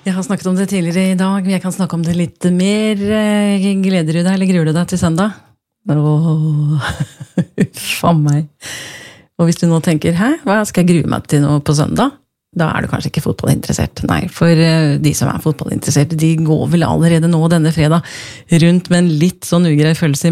Jeg har snakket om det tidligere i dag, men jeg kan snakke om det litt mer. Gleder du deg, eller gruer du deg til søndag? Faen meg. Og hvis du nå tenker, hva skal jeg grue meg til nå på søndag? Da du kanskje ikke fotballinteressert. Nei, for de som fotballinteressert, de går vel allerede nå denne fredag rundt med en litt sånn ugrei følelse i